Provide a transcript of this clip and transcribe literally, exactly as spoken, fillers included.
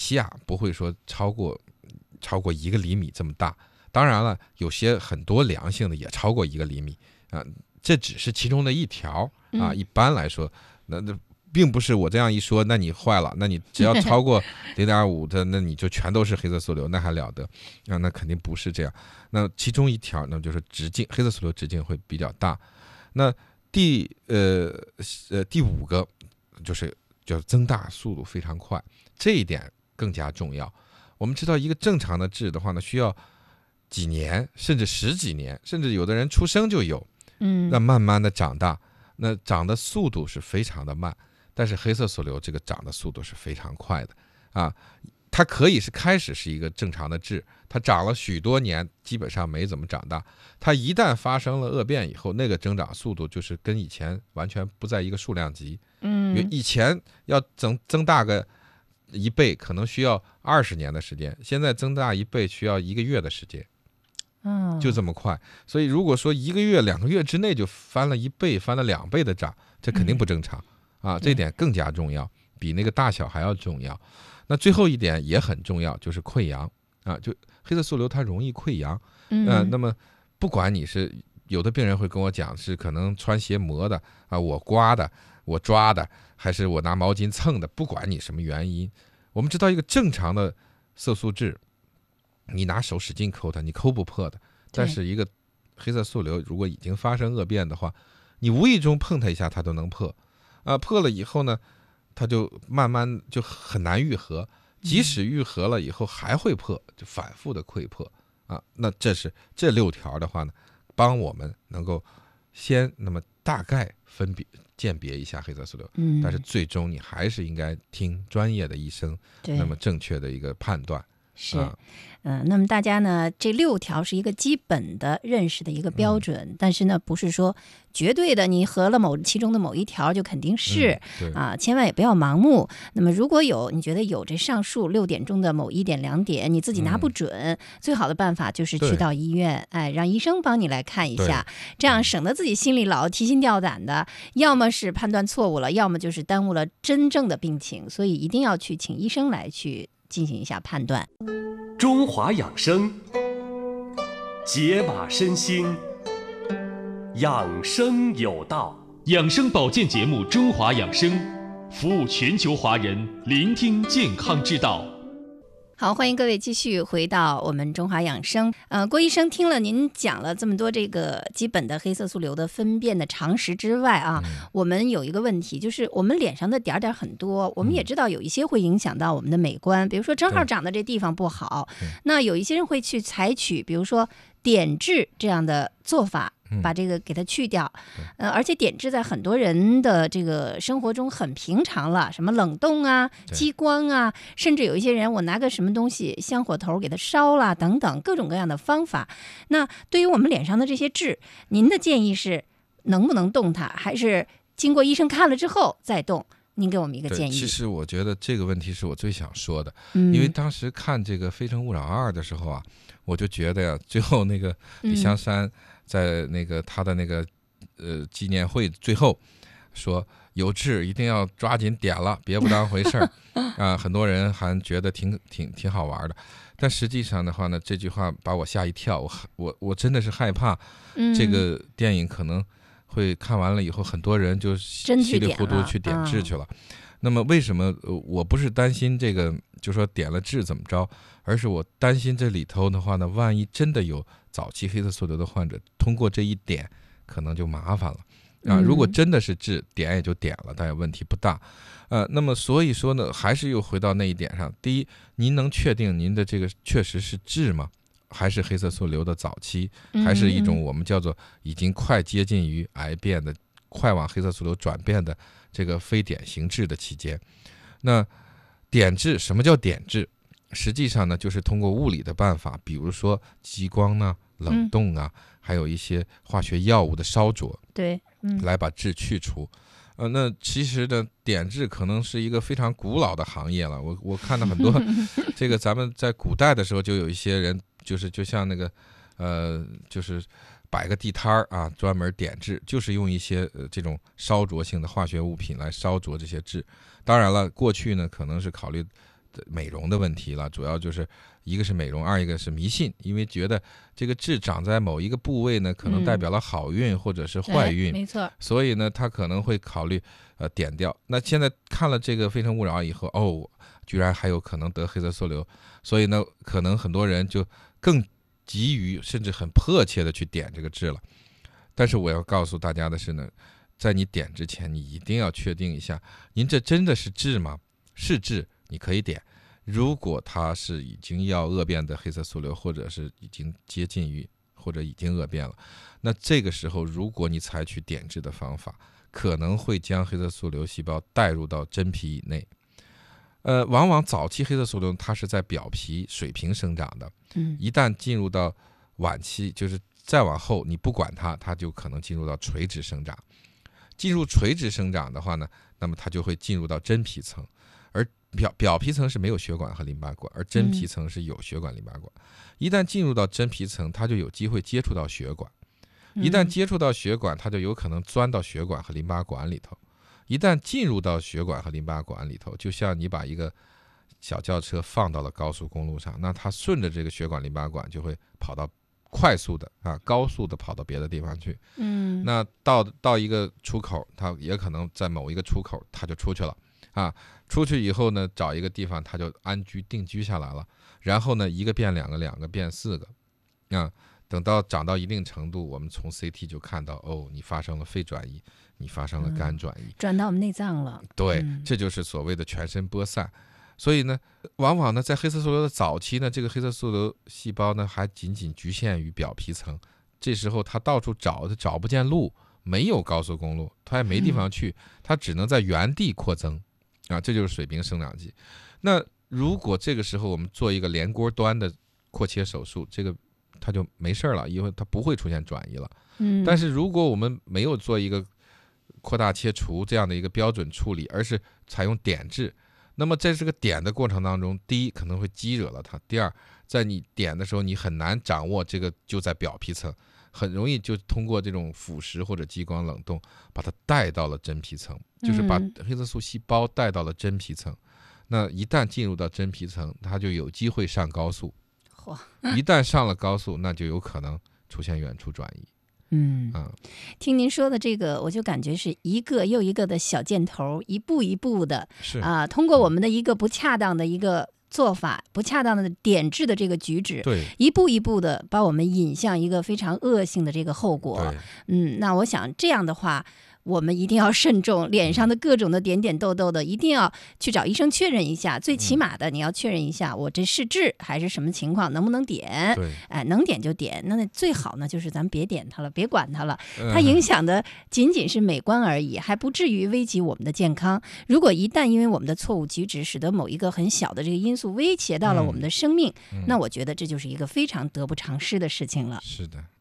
期啊不会说超过超过一个厘米这么大。当然了，有些很多良性的也超过一个厘米啊，这只是其中的一条啊。一般来说，那那并不是我这样一说，那你坏了，那你只要超过零点五的，那你就全都是黑色素瘤，那还了得啊？那肯定不是这样。那其中一条呢，就是直径，黑色素瘤直径会比较大。那第呃呃第五个就是叫增大速度非常快，这一点更加重要。我们知道，一个正常的痣的话呢，需要几年，甚至十几年，甚至有的人出生就有， 嗯， 那慢慢的长大，那长的速度是非常的慢，但是黑色素瘤这个长的速度是非常快的啊。它可以是开始是一个正常的痣，它长了许多年，基本上没怎么长大。它一旦发生了恶变以后，那个增长速度就是跟以前完全不在一个数量级。 嗯， 因为以前要增增大个一倍，可能需要二十年的时间，现在增大一倍需要一个月的时间。 哦， 就这么快，所以如果说一个月、两个月之内就翻了一倍、翻了两倍的涨，这肯定不正常啊！这点更加重要，比那个大小还要重要。那最后一点也很重要，就是溃疡啊，就黑色素瘤它容易溃疡，呃，那么不管你是有的病人会跟我讲是可能穿鞋磨的啊，我刮的，我抓的，还是我拿毛巾蹭的，不管你什么原因，我们知道一个正常的色素痣。你拿手使劲抠它，你抠不破的。但是一个黑色素瘤如果已经发生恶变的话，你无意中碰它一下，它都能破。啊，破了以后呢，它就慢慢就很难愈合。即使愈合了以后还会破，就反复的溃破啊。那这是这六条的话呢，帮我们能够先那么大概分别鉴别一下黑色素瘤。 嗯， 但是最终你还是应该听专业的医生，那么正确的一个判断。 是，嗯、呃，那么大家呢，这六条是一个基本的认识的一个标准，嗯、但是呢，不是说绝对的，你合了某其中的某一条就肯定是、 嗯、 啊，千万也不要盲目。那么如果有你觉得有这上述六点中的某一点、两点，你自己拿不准，嗯、最好的办法就是去到医院，哎，让医生帮你来看一下，这样省得自己心里老提心吊胆的，要么是判断错误了，要么就是耽误了真正的病情，所以一定要去请医生来去进行一下判断。 中华养生，解码身心，养生有道。 养生保健节目《中华养生》，服务全球华人，聆听健康之道。 好，欢迎各位继续回到我们中华养生。呃，郭医生，听了您讲了这么多这个基本的黑色素瘤的分辨的常识之外啊，嗯、我们有一个问题，就是我们脸上的点点很多，我们也知道有一些会影响到我们的美观，比如说正好长的这地方不好，那有一些人会去采取，比如说点痣这样的做法。把这个给它去掉，呃，而且点痣在很多人的这个生活中很平常了，什么冷冻啊、激光啊，甚至有一些人我拿个什么东西香火头给它烧了等等各种各样的方法。那对于我们脸上的这些痣，您的建议是能不能动它，还是经过医生看了之后再动？您给我们一个建议。 其实我觉得这个问题是我最想说的， 嗯、 因为当时看这个《非诚勿扰二》的时候啊，我就觉得呀，最后那个李香山。嗯在那个他的那个呃纪念会最后说有痣一定要抓紧点了，别不当回事儿啊！很多人还觉得挺挺挺好玩的，但实际上的话呢，这句话把我吓一跳，我我我真的是害怕这个电影可能会看完了以后，很多人就稀里糊涂去点痣去了。嗯、那么为什么我不是担心这个，就说点了痣怎么着，而是我担心这里头的话呢，万一真的有早期黑色素瘤的患者通过这一点可能就麻烦了啊！如果真的是痣，点也就点了，但也问题不大。呃，那么所以说呢，还是又回到那一点上。第一，您能确定您的这个确实是痣吗？还是黑色素瘤的早期，还是一种我们叫做已经快接近于癌变的、快往黑色素瘤转变的这个非典型痣的期间？那点痣，什么叫点痣？实际上呢，就是通过物理的办法，比如说激光呢、冷冻啊，嗯、还有一些化学药物的烧灼， 对，嗯， 来把痣去除。呃，那其实呢，点痣可能是一个非常古老的行业了。我我看到很多，这个咱们在古代的时候就有一些人，就是就像那个，呃，就是摆个地摊儿啊，专门点痣，就是用一些、呃、这种烧灼性的化学物品来烧灼这些痣。当然了，过去呢可能是考虑美容的问题了，主要就是一个是美容，二一个是迷信，因为觉得这个痣长在某一个部位呢，可能代表了好运或者是坏运， 嗯、没错， 所以呢，他可能会考虑呃点掉。那现在看了这个《非诚勿扰》以后，哦，居然还有可能得黑色素瘤，所以呢，可能很多人就更急于甚至很迫切的去点这个痣了。但是我要告诉大家的是呢，在你点之前，你一定要确定一下，您这真的是痣吗？是痣，你可以点。如果它是已经要恶变的黑色素瘤，或者是已经接近于或者已经恶变了，那这个时候如果你采取点痣的方法，可能会将黑色素瘤细胞带入到真皮以内。呃，往往早期黑色素瘤它是在表皮水平生长的， 嗯， 一旦进入到晚期，就是再往后你不管它，它就可能进入到垂直生长。进入垂直生长的话呢，那么它就会进入到真皮层，而表表皮层是没有血管和淋巴管，而真皮层是有血管淋巴管。一旦进入到真皮层，它就有机会接触到血管，一旦接触到血管，它就有可能钻到血管和淋巴管里头。一旦进入到血管和淋巴管里头，就像你把一个小轿车放到了高速公路上，那它顺着这个血管淋巴管就会跑到快速的啊高速的跑到别的地方去。 嗯， 那到到一个出口，它也可能在某一个出口它就出去了啊。出去以后呢，找一个地方它就安居定居下来了。然后呢，一个变两个，两个变四个啊。等到长到一定程度，我们从 C T 就看到，哦，你发生了肺转移，你发生了肝转移， 嗯、转到我们内脏了。 对， 嗯、 这就是所谓的全身播散。所以呢，往往呢，在黑色素瘤的早期呢，这个黑色素瘤细胞呢，还仅仅局限于表皮层。这时候它到处找，它找不见路，没有高速公路，它也没地方去，它只能在原地扩增啊，这就是水平生长期。那如果这个时候我们做一个连锅端的扩切手术，这个它就没事了，因为它不会出现转移了。 嗯， 但是如果我们没有做一个扩大切除这样的一个标准处理，而是采用点痣，那么在这个点的过程当中，第一可能会激惹了它，第二在你点的时候你很难掌握这个就在表皮层，很容易就通过这种腐蚀或者激光冷冻把它带到了真皮层，就是把黑色素细胞带到了真皮层。那一旦进入到真皮层，它就有机会上高速，一旦上了高速，那就有可能出现远处转移。 嗯， 啊， 听您说的这个，我就感觉是一个又一个的小箭头，一步一步的， 是啊，通过我们的一个不恰当的一个做法，不恰当的点痣的这个举止， 对， 一步一步的把我们引向一个非常恶性的这个后果。嗯，那我想这样的话，我们一定要慎重，脸上的各种的点点痘痘的，一定要去找医生确认一下。最起码的，你要确认一下，我这是痣还是什么情况，能不能点？ 对， 哎，能点就点。那最好呢，就是咱别点它了，别管它了。它影响的仅仅是美观而已，还不至于危及我们的健康。如果一旦因为我们的错误举止，使得某一个很小的这个因素威胁到了我们的生命， 嗯嗯、 那我觉得这就是一个非常得不偿失的事情了。 是的。